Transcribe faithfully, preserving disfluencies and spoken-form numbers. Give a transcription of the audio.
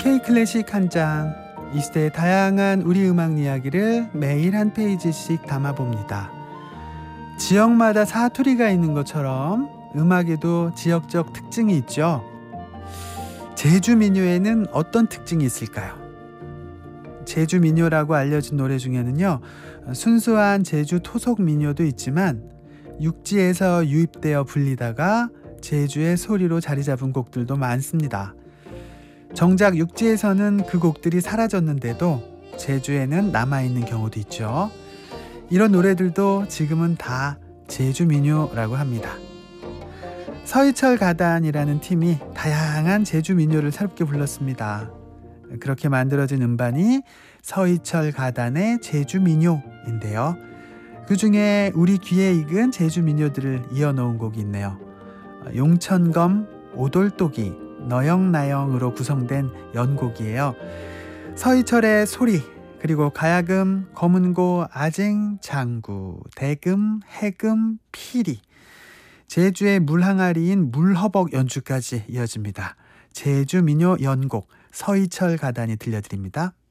K클래식 한 장, 이 시대의 다양한 우리 음악 이야기를 매일 한 페이지씩 담아봅니다. 지역마다 사투리가 있는 것처럼 음악에도 지역적 특징이 있죠. 제주 민요에는 어떤 특징이 있을까요? 제주 민요라고 알려진 노래 중에는요, 순수한 제주 토속 민요도 있지만 육지에서 유입되어 불리다가 제주의 소리로 자리 잡은 곡들도 많습니다. 정작 육지에서는 그 곡들이 사라졌는데도 제주에는 남아있는 경우도 있죠. 이런 노래들도 지금은 다 제주 민요라고 합니다. 서희철 가단이라는 팀이 다양한 제주 민요를 새롭게 불렀습니다. 그렇게 만들어진 음반이 서희철 가단의 제주 민요인데요. 그 중에 우리 귀에 익은 제주 민요들을 이어놓은 곡이 있네요. 용천검, 오돌독이, 너영나영으로 구성된 연곡이에요. 서희철의 소리, 그리고 가야금, 검은고, 아쟁, 장구, 대금, 해금, 피리, 제주의 물항아리인 물허벅 연주까지 이어집니다. 제주 민요 연곡, 서희철 가단이 들려드립니다.